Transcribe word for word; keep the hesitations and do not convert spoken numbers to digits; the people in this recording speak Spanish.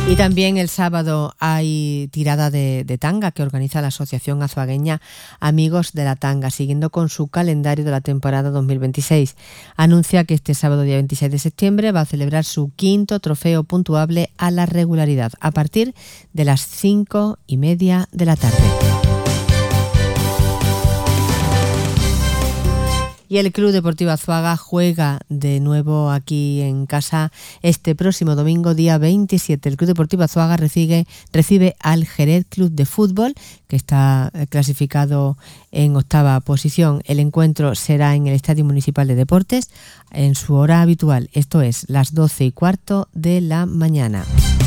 Y también el sábado hay tirada de, de tanga que organiza la Asociación Azuagueña Amigos de la Tanga, siguiendo con su calendario de la temporada dos mil veintiséis. Anuncia que este sábado, día veintiséis de septiembre, va a celebrar su quinto trofeo puntuable a la regularidad, a partir de las cinco y media de la tarde. Y el Club Deportivo Azuaga juega de nuevo aquí en casa este próximo domingo, día veintisiete. El Club Deportivo Azuaga recibe, recibe al Jerez Club de Fútbol, que está clasificado en octava posición. El encuentro será en el Estadio Municipal de Deportes en su hora habitual, esto es las doce y cuarto de la mañana.